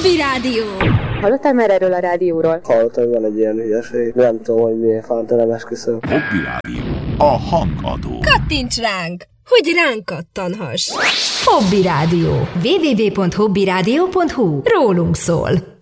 Hobby Rádió. Hallottál már erről a rádióról? Hallottam, hogy van egy ilyen hülyeség. Nem tudom, hogy miért fántelen esküszöm. Hobby Rádió. A hangadó. Kattints ránk, hogy ránk kattanhass. Hobby Rádió. www.hobbyradio.hu. Rólunk szól.